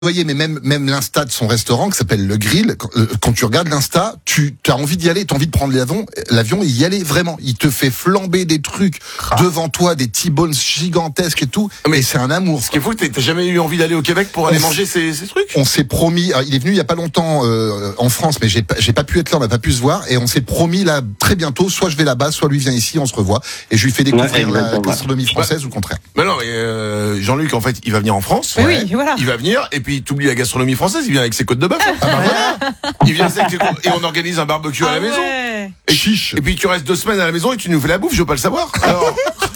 voyez, mais même l'Insta de son restaurant qui s'appelle Le Grill, quand tu regardes l'Insta, tu as envie d'y aller, tu as envie de prendre l'avion et y aller vraiment. Il te fait flamber des trucs devant toi, des T-bones gigantesques et tout, mais c'est un amour. Ce qui est fou, t'as jamais eu envie d'aller au Québec pour aller manger ces trucs? On s'est promis, il est venu il y a pas longtemps en France, mais j'ai pas pu être là, on n'a pas pu se voir, et on s'est promis là très bientôt, soit je vais là-bas, soit lui vient ici, on se revoit, et je lui fais découvrir la gastronomie française ou le contraire. Mais non, mais Jean-Luc, en fait, il va venir en France. Oui, voilà. Il va venir, et puis t'oublies la gastronomie française, il vient avec ses côtes de bœuf. Il vient avec et on organise un barbecue à la maison. Et chiche. Et puis tu restes 2 semaines à la maison et tu nous fais la bouffe, je veux pas le savoir. Alors.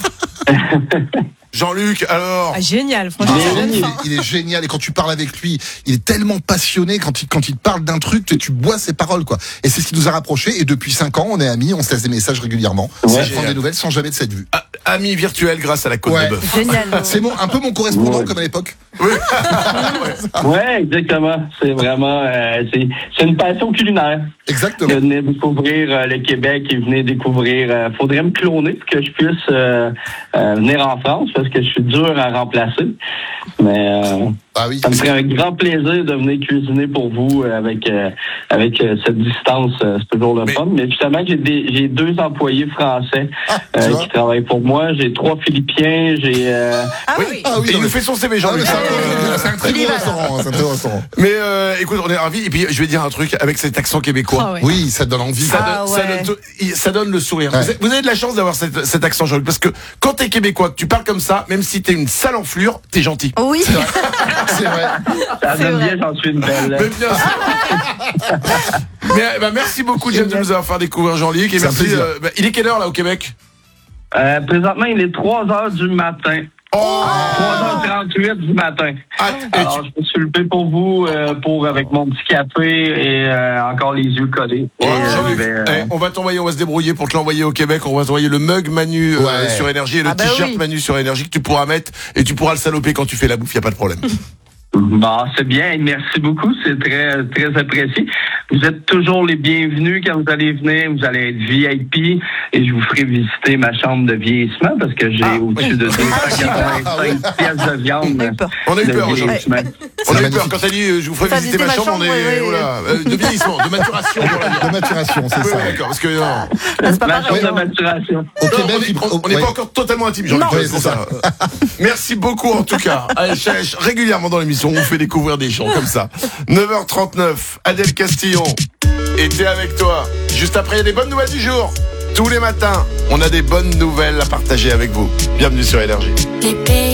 Jean-Luc, alors. Génial, franchement. Il est génial, et quand tu parles avec lui, il est tellement passionné quand il te parle d'un truc, tu bois ses paroles, quoi. Et c'est ce qui nous a rapprochés, et depuis 5 ans, on est amis, on se laisse des messages régulièrement. Je prends des nouvelles sans jamais de cette vue. Amis virtuels grâce à la côte de bœuf. Génial. C'est un peu mon correspondant comme à l'époque. Oui. Ouais, exactement. C'est vraiment, c'est une passion culinaire. Exactement. Venez découvrir le Québec et venez découvrir. Faudrait me cloner pour que je puisse venir en France parce que je suis dur à remplacer. Mais oui. ça me ferait un grand plaisir de venir cuisiner pour vous avec cette distance. C'est toujours le fun. Mais justement, j'ai 2 employés français qui travaillent pour moi. J'ai 3 Philippiens. J'ai oui. Et il nous fait son CV, Jean-Luc. C'est un très beau restaurant. Mais écoute, on est ravis. Et puis je vais dire un truc avec cet accent québécois. Oui, ça donne envie. Ça donne le sourire. Ouais. Vous avez de la chance d'avoir cet accent, Jean-Luc, parce que quand t'es québécois, que tu parles comme ça, même si t'es une sale enflure, t'es gentil. Oui. C'est vrai. Ça donne bien, j'en suis une belle. Mais bien sûr. Mais merci beaucoup, James, de nous avoir fait découvrir Jean-Luc. Et merci. Il est quelle heure là au Québec? Présentement, il est 3h du matin. 3h38 du matin. Alors, je me suis levé pour vous, avec mon petit café et encore les yeux collés. On va t'envoyer, on va se débrouiller pour te l'envoyer au Québec. On va t'envoyer le mug Manu sur Énergie et le t-shirt Manu sur Énergie que tu pourras mettre et tu pourras le saloper quand tu fais la bouffe, y a pas de problème. Bon, c'est bien. Merci beaucoup. C'est très, très apprécié. Vous êtes toujours les bienvenus quand vous allez venir. Vous allez être VIP et je vous ferai visiter ma chambre de vieillissement parce que j'ai au-dessus de 285 pièces de viande. On a eu peur aujourd'hui. On a eu peur quand t'as dit je vous ferai visiter ma chambre. On est de vieillissement, de maturation. De maturation, c'est ça. D'accord, parce que ma chambre de maturation. Au Québec, on n'est pas encore totalement intime, Jean-Luc. C'est ça. Merci beaucoup en tout cas. Régulièrement dans l'émission, on vous fait découvrir des gens comme ça. 9h39, Adèle Castillon était avec toi. Juste après, il y a des bonnes nouvelles du jour. Tous les matins, on a des bonnes nouvelles à partager avec vous. Bienvenue sur Énergie.